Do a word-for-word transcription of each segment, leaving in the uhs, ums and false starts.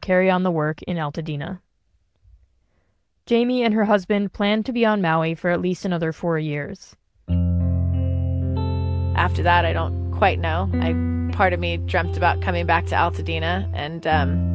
carry on the work in Altadena. Jamie and her husband plan to be on Maui for at least another four years. After that, I don't quite know. I part of me dreamt about coming back to Altadena, and um,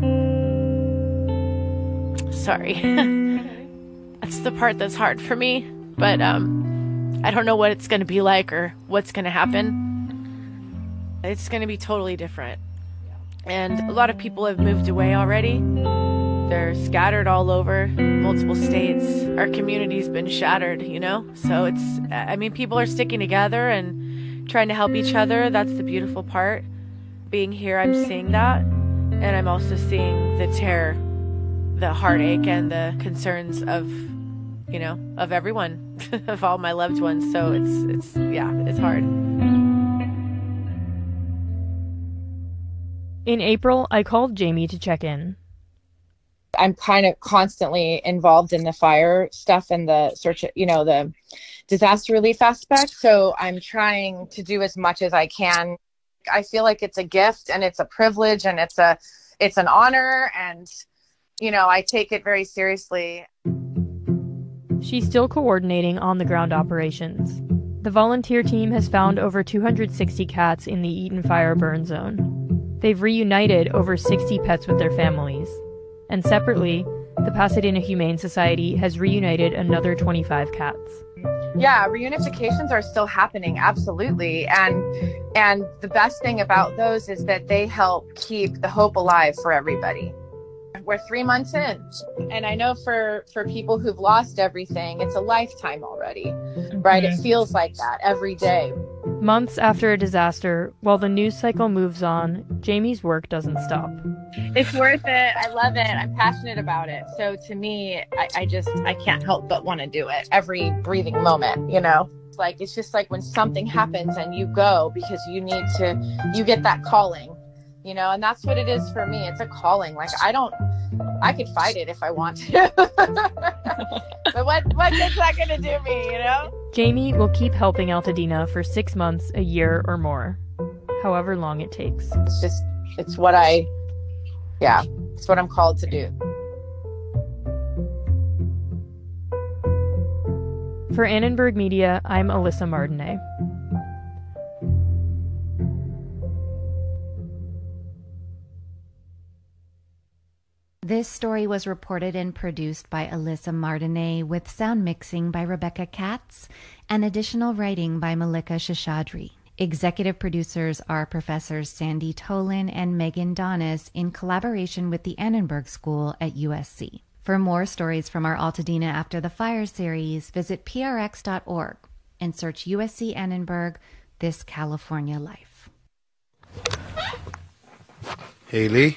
sorry, that's the part that's hard for me. But um, I don't know what it's going to be like or what's going to happen. It's going to be totally different, and a lot of people have moved away already. They're scattered all over multiple states. Our community's been shattered, you know? So it's, I mean, people are sticking together and trying to help each other. That's the beautiful part. Being here, I'm seeing that. And I'm also seeing the terror, the heartache, and the concerns of, you know, of everyone, of all my loved ones. So it's, it's, yeah, it's hard. In April, I called Jamie to check in. I'm kind of constantly involved in the fire stuff and the search, you know, the disaster relief aspect. So I'm trying to do as much as I can. I feel like it's a gift and it's a privilege and it's a, it's an honor. And, you know, I take it very seriously. She's still coordinating on-the-ground operations. The volunteer team has found over two hundred sixty cats in the Eaton Fire burn zone. They've reunited over sixty pets with their families. And separately, the Pasadena Humane Society has reunited another twenty-five cats. Yeah, reunifications are still happening, absolutely. And and the best thing about those is that they help keep the hope alive for everybody. We're three months in, and I know for, for people who've lost everything, it's a lifetime already, right? It feels like that every day. Months after a disaster, while the news cycle moves on, Jamie's work doesn't stop. It's worth it. I love it. I'm passionate about it. So to me, I, I just, I can't help but want to do it every breathing moment, you know? Like, it's just like when something happens and you go because you need to, you get that calling, you know? And that's what it is for me. It's a calling. Like, I don't, I could fight it if I want to. But what, what good's that going to do me, you know? Jamie will keep helping Altadena for six months, a year, or more. However long it takes. It's just, it's what I, yeah, it's what I'm called to do. For Annenberg Media, I'm Alyssa Martinet. This story was reported and produced by Alyssa Martinet with sound mixing by Rebecca Katz and additional writing by Malika Shashadri. Executive producers are Professors Sandy Tolan and Megan Donis in collaboration with the Annenberg School at U S C. For more stories from our Altadena After the Fire series, visit P R X dot org and search U S C Annenberg, This California Life. Haley?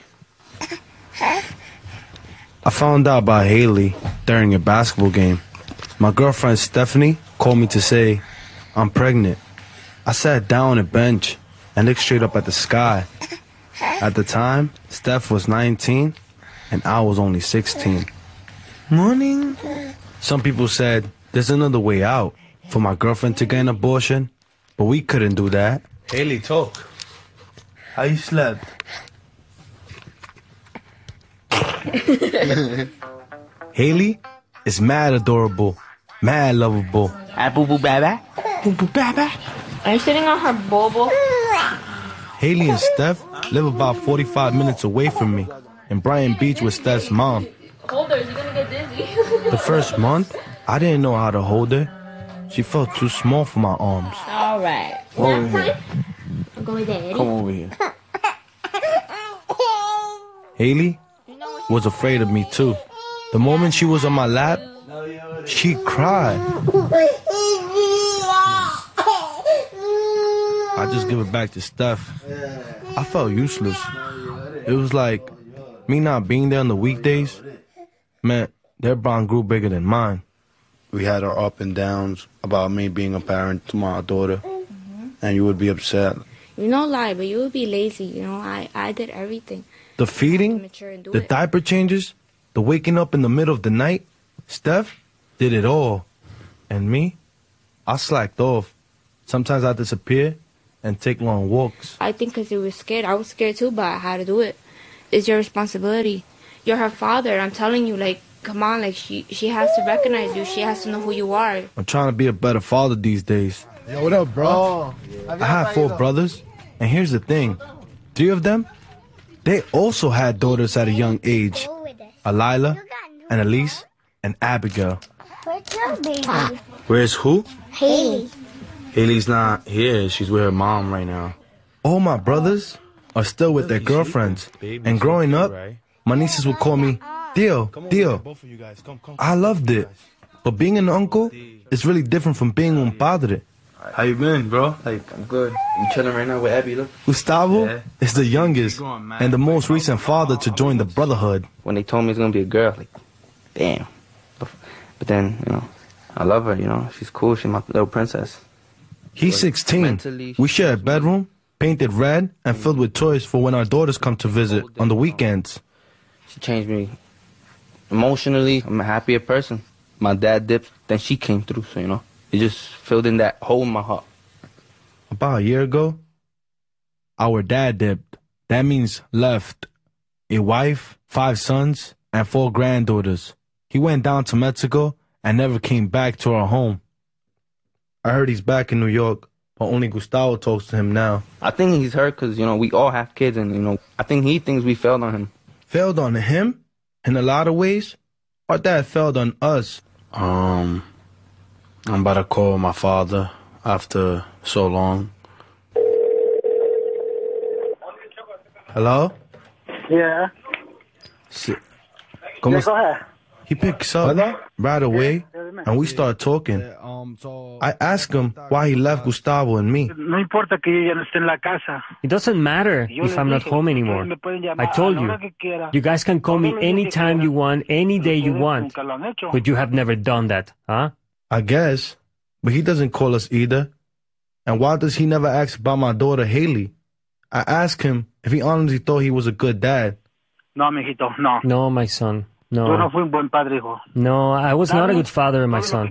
I found out about Haley during a basketball game. My girlfriend Stephanie called me to say I'm pregnant. I sat down on a bench and looked straight up at the sky. At the time, Steph was nineteen and I was only sixteen. Morning. Some people said there's another way out for my girlfriend to get an abortion, but we couldn't do that. Haley, talk. How you slept? Haley is mad adorable, mad lovable. Ah, boo boo baba. Boo boo baba. Are you sitting on her bobo? Haley and Steph live about forty-five minutes away from me in Brighton Beach with Steph's mom. Hold her, you're gonna get dizzy. The first month, I didn't know how to hold her. She felt too small for my arms. All right. Over here. I'm going with Daddy. Come over here. Haley was afraid of me too. The moment she was on my lap, she cried. I just give it back to Steph. I felt useless. It was like me not being there on the weekdays meant their bond grew bigger than mine. We had our up and downs about me being a parent to my daughter, mm-hmm. and you would be upset. You don't lie, but you would be lazy. You know, I, I did everything. The feeding, the it. diaper changes, the waking up in the middle of the night, Steph did it all. And me, I slacked off. Sometimes I disappear and take long walks. I think because you were scared. I was scared too, but I had to do it. it's your responsibility. You're her father. I'm telling you, like, come on, like, she, she has to recognize you. She has to know who you are. I'm trying to be a better father these days. Yo, what up, bro? Oh, I have four brothers, and here's the thing. Three of them, they also had daughters at a young age. Alila, and Elise, and Abigail. Where's your baby? Where's who? Haley. Haley's not here. She's with her mom right now. All my brothers are still with their girlfriends. And growing up, my nieces would call me Tio, Tio. I loved it. But being an uncle is really different from being un padre. How you been, bro? Like, I'm good. I'm chilling right now with Abby, look. Gustavo Yeah. is the youngest and the most recent father to join the brotherhood. When they told me it's gonna be a girl, like, damn. But, but then, you know, I love her, you know. She's cool. She's my little princess. He's sixteen. We share a bedroom, painted red, and filled with toys for when our daughters come to visit on the weekends. She changed me emotionally. I'm a happier person. My dad dipped, then she came through, so, you know. It just filled in that hole in my heart. About a year ago, our dad dipped. That means left. A wife, five sons, and four granddaughters. He went down to Mexico and never came back to our home. I heard he's back in New York, but only Gustavo talks to him now. I think he's hurt because, you know, we all have kids, and, you know, I think he thinks we failed on him. Failed on him? In a lot of ways? Our dad failed on us. Um, I'm about to call my father after so long. Hello? Yeah. Si- Yeah, go ahead. He picks up right away, and we start talking. I ask him why he left Gustavo and me. No importa que yo ya no esté en la casa. It doesn't matter if I'm not home anymore. I told you, you guys can call me anytime you want, any day you want. But you have never done that, huh? I guess, but he doesn't call us either. And why does he never ask about my daughter, Haley? I asked him if he honestly thought he was a good dad. No, mijito, no. No, my son. Yo no No. fui un buen padre, hijo. No, I was not a good father, my son.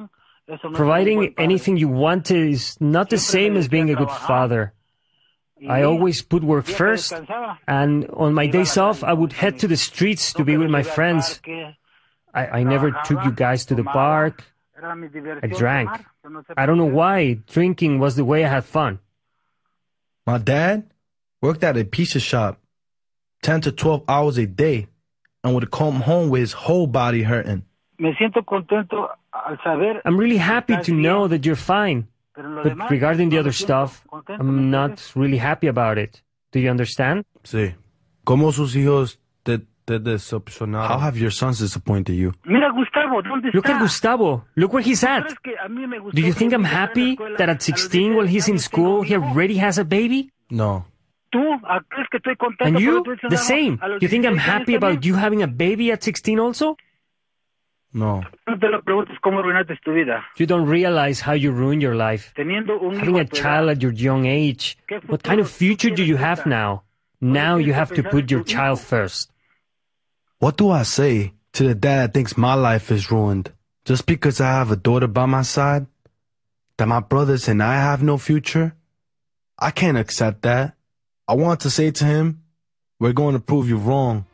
Providing anything you wanted is not the same as being a good father. I always put work first, and on my days off, I would head to the streets to be with my friends. I, I never took you guys to the park. I drank. I don't know why. Drinking was the way I had fun. My dad worked at a pizza shop ten to twelve hours a day and would come home with his whole body hurting. Me siento contento al saber. I'm really happy to know that you're fine. But regarding the other stuff, I'm not really happy about it. Do you understand? Sí. ¿Cómo sus hijos te, te decepcionaron? How have your sons disappointed you? Mira, Gustavo, ¿dónde está? Look at Gustavo. Look where he's at. ¿Crees que a mí me gustó Do you think que I'm me fuera a la happy escuela that a at los sixteen, while he's in school, he already has a baby? No. ¿Tú ah, crees que estoy contento? And pero you? tú dices, The no, same. a los You think I'm dieciséis años happy about también? you having a baby at sixteen also? No. No te lo preguntes cómo arruinaste tu vida. You don't realize how you ruin your life. Teniendo un Having hijo a a tu child edad. at your young age. What kind of future do you have now? Now you have to put your child first. What do I say to the dad that thinks my life is ruined just because I have a daughter by my side? That my brothers and I have no future? I can't accept that. I want to say to him, we're going to prove you wrong.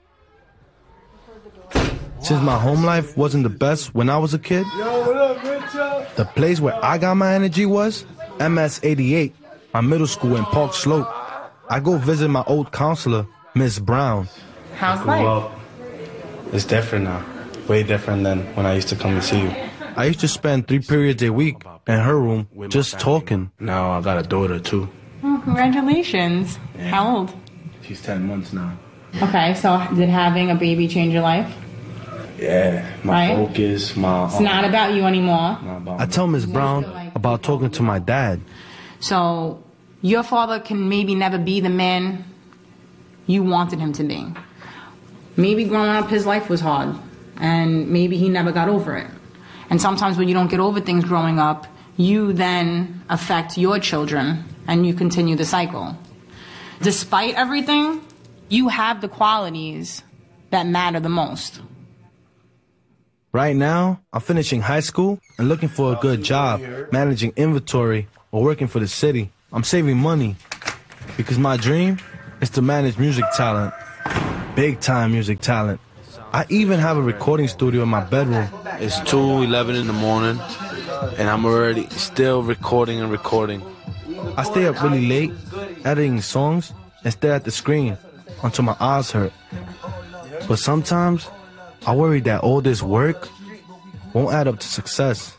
Since my home life wasn't the best when I was a kid, the place where I got my energy was M S eighty-eight, my middle school in Park Slope. I go visit my old counselor, Miss Brown. How's Grew life? up. It's different now. Way different than when I used to come and see you. I used to spend three periods a week in her room just talking. Now I got a daughter too. Oh, congratulations. How old? She's ten months now. Okay, so did having a baby change your life? Yeah, my Right. focus, my. It's not about you anymore. I tell Miss Brown about talking to my dad. So your father can maybe never be the man you wanted him to be. Maybe growing up his life was hard, and maybe he never got over it. And sometimes when you don't get over things growing up, you then affect your children and you continue the cycle. Despite everything, you have the qualities that matter the most. Right now, I'm finishing high school and looking for a good job, managing inventory or working for the city. I'm saving money because my dream is to manage music talent. big time music talent. I even have a recording studio in my bedroom. It's two eleven in the morning, and I'm already still recording and recording. I stay up really late, editing songs, and stare at the screen until my eyes hurt. But sometimes, I worry that all this work won't add up to success.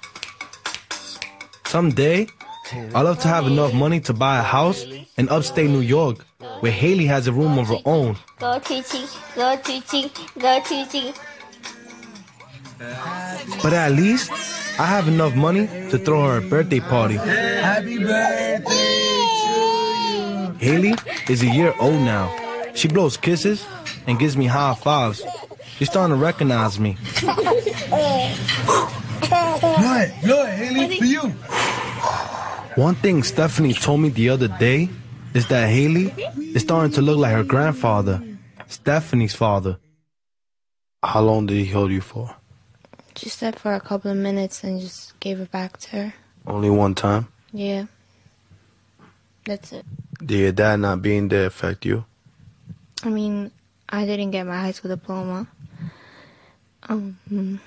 Someday, I love to have enough money to buy a house in upstate New York, where Haley has a room of her own. Go Tucci, go Tucci, go Tucci. But at least, I have enough money to throw her a birthday party. Happy birthday to you. Haley is a year old now. She blows kisses and gives me high fives. She's starting to recognize me. Good, good, Haley, for you. One thing Stephanie told me the other day is that Haley is starting to look like her grandfather, Stephanie's father. How long did he hold you for? Just said for a couple of minutes and just gave it back to her. Only one time? Yeah. That's it. Did your dad not being there affect you? I mean, I didn't get my high school diploma. Um...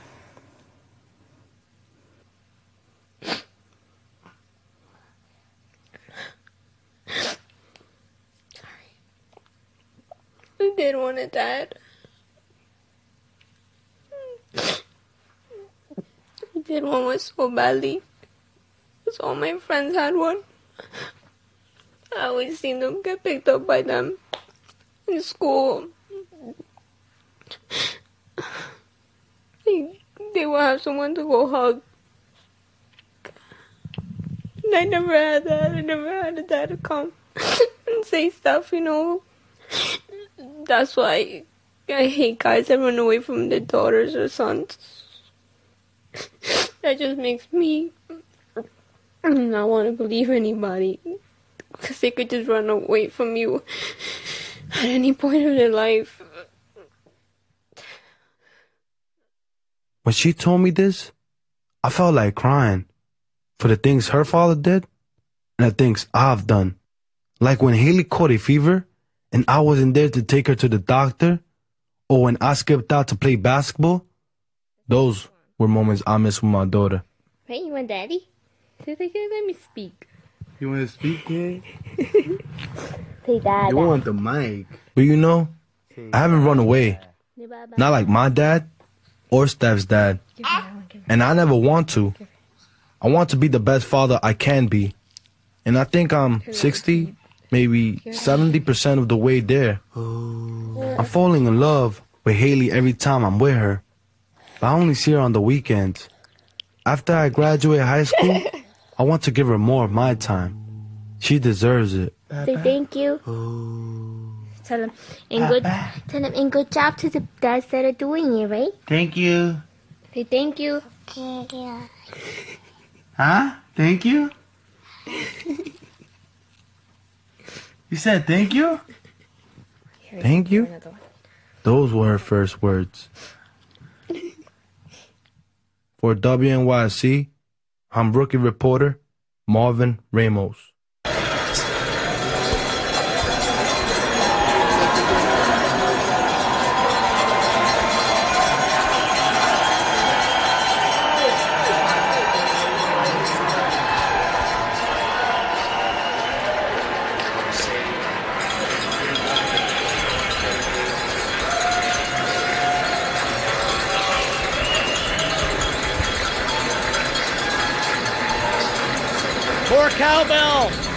I did want a dad. I did want one so badly. Because all my friends had one. I always seen them get picked up by them in school. They, they would have someone to go hug. And I never had that. I never had a dad to come and say stuff, you know. That's why I hate guys that run away from their daughters or sons. That just makes me not want to believe anybody. Because they could just run away from you at any point of their life. When she told me this, I felt like crying for the things her father did and the things I've done. Like when Haley caught a fever and I wasn't there to take her to the doctor, or when I skipped out to play basketball. Those were moments I miss with my daughter. Hey, you want daddy? Let me speak. You want to speak, kid? Say dad. You want the mic. But you know, I haven't run away. Not like my dad or Steph's dad. And I never want to. I want to be the best father I can be. And I think I'm sixty, maybe seventy percent of the way there. I'm falling in love with Haley every time I'm with her. But I only see her on the weekends. After I graduate high school, I want to give her more of my time. She deserves it. Say thank you. Tell him and good. Tell him and good job to the dads that are doing it, right? Thank you. Say thank you. Huh? Thank you? You said thank you? Thank you? Those were her first words. For W N Y C, I'm rookie reporter Marvin Ramos. More cowbell!